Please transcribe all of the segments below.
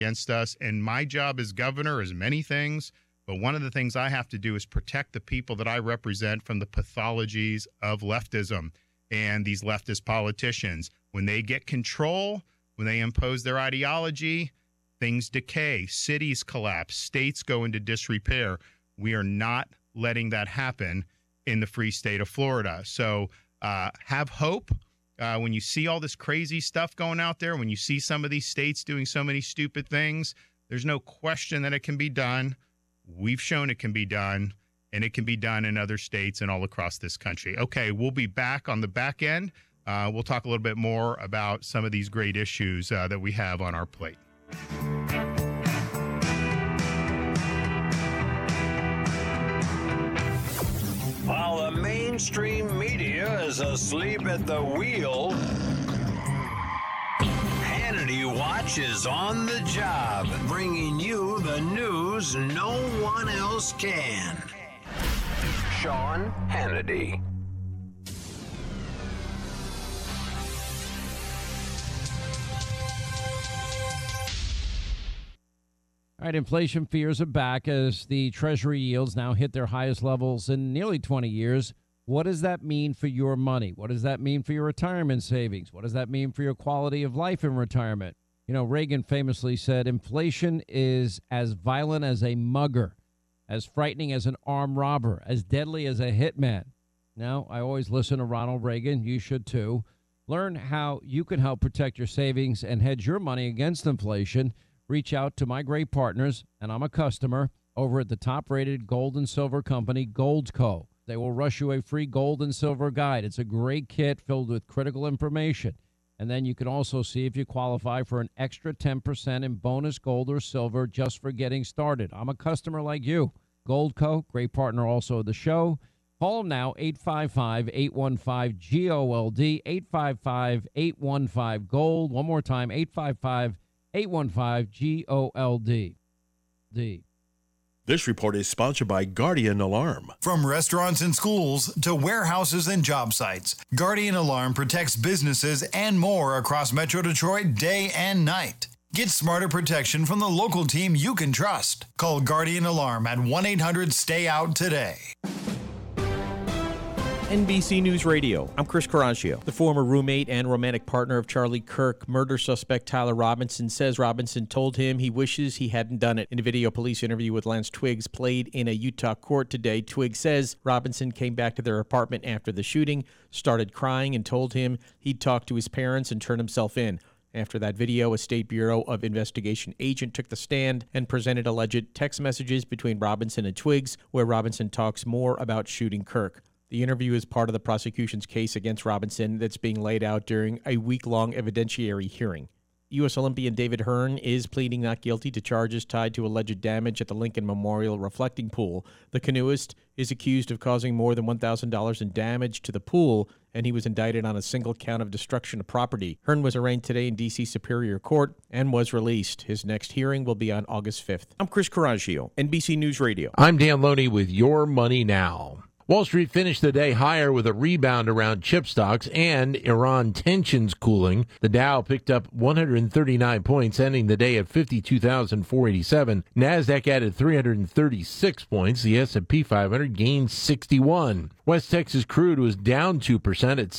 against us. And my job as governor is many things, but one of the things I have to do is protect the people that I represent from the pathologies of leftism and these leftist politicians. When they get control, when they impose their ideology, things decay, cities collapse, states go into disrepair. We are not letting that happen in the free state of Florida. So have hope. When you see all this crazy stuff going out there, when you see some of these states doing so many stupid things, there's no question that it can be done. We've shown it can be done, and it can be done in other states and all across this country. Okay, we'll be back on the back end. We'll talk a little bit more about some of these great issues that we have on our plate. While the mainstream media is asleep at the wheel, Hannity Watch is on the job, bringing you the news no one else can. Sean Hannity. All right, inflation fears are back as the Treasury yields now hit their highest levels in nearly 20 years. What does that mean for your money? What does that mean for your retirement savings? What does that mean for your quality of life in retirement? You know, Reagan famously said, inflation is as violent as a mugger, as frightening as an armed robber, as deadly as a hitman. Now, I always listen to Ronald Reagan. You should too. Learn how you can help protect your savings and hedge your money against inflation. Reach out to my great partners, and I'm a customer, over at the top-rated gold and silver company, Goldco. They will rush you a free gold and silver guide. It's a great kit filled with critical information. And then you can also see if you qualify for an extra 10% in bonus gold or silver just for getting started. I'm a customer like you. Goldco, great partner also of the show. Call them now, 855-815-GOLD, 855-815-GOLD. One more time, 855-815-GOLD. This report is sponsored by Guardian Alarm. From restaurants and schools to warehouses and job sites, Guardian Alarm protects businesses and more across Metro Detroit day and night. Get smarter protection from the local team you can trust. Call Guardian Alarm at 1-800-STAY-OUT today. NBC News Radio. I'm Chris Caraccio. The former roommate and romantic partner of Charlie Kirk, murder suspect Tyler Robinson, says Robinson told him he wishes he hadn't done it. In a video police interview with Lance Twiggs played in a Utah court today, Twiggs says Robinson came back to their apartment after the shooting, started crying, and told him he'd talk to his parents and turn himself in. After that video, a State Bureau of Investigation agent took the stand and presented alleged text messages between Robinson and Twiggs, where Robinson talks more about shooting Kirk. The interview is part of the prosecution's case against Robinson that's being laid out during a week-long evidentiary hearing. U.S. Olympian David Hearn is pleading not guilty to charges tied to alleged damage at the Lincoln Memorial reflecting pool. The canoeist is accused of causing more than $1,000 in damage to the pool, and he was indicted on a single count of destruction of property. Hearn was arraigned today in D.C. Superior Court and was released. His next hearing will be on August 5th. I'm Chris Caraccio, NBC News Radio. I'm Dan Loney with Your Money Now. Wall Street finished the day higher with a rebound around chip stocks and Iran tensions cooling. The Dow picked up 139 points, ending the day at 52,487. NASDAQ added 336 points. The S&P 500 gained 61. West Texas crude was down 2% at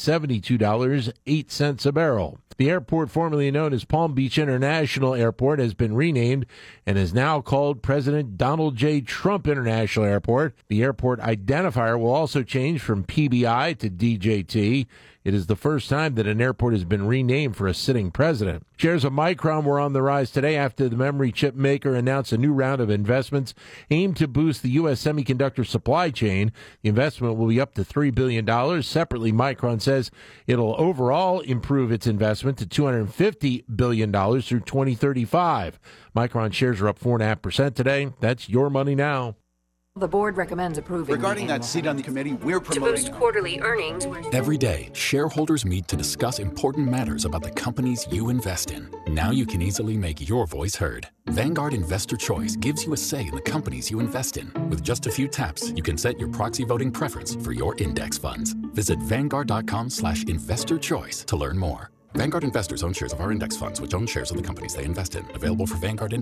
$72.08 a barrel. The airport formerly known as Palm Beach International Airport has been renamed and is now called President Donald J. Trump International Airport. The airport identifier will also change from PBI to DJT. It is the first time that an airport has been renamed for a sitting president. Shares of Micron were on the rise today after the memory chip maker announced a new round of investments aimed to boost the U.S. semiconductor supply chain. The investment will be up to $3 billion. Separately, Micron says it'll overall improve its investment to $250 billion through 2035. Micron shares are up 4.5% today. That's Your Money Now. The board recommends approving. Regarding that seat on the committee, we're promoting to boost quarterly earnings. Every day, shareholders meet to discuss important matters about the companies you invest in. Now you can easily make your voice heard. Vanguard Investor Choice gives you a say in the companies you invest in. With just a few taps, you can set your proxy voting preference for your index funds. Visit Vanguard.com/investor choice to learn more. Vanguard investors own shares of our index funds, which own shares of the companies they invest in. Available for Vanguard